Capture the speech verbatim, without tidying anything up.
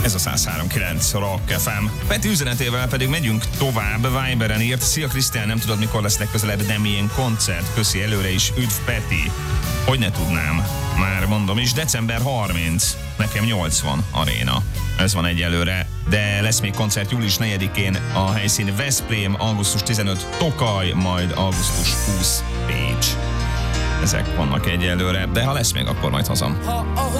Ez a száz három kilenc Rock ef em. Peti üzenetével pedig megyünk tovább. Viberen írt: szia Krisztián, nem tudod, mikor lesz legközelebb Damien koncert? Köszi előre is, üdv Peti. Hogy ne tudnám, már mondom is, december harmincadika, nekem nyolcvan aréna. Ez van egyelőre, de lesz még koncert július negyedikén, a helyszín Veszprém, augusztus tizenötödike Tokaj, majd augusztus huszadika Pécs. Ezek vannak egyelőre, de ha lesz még, akkor majd hazam.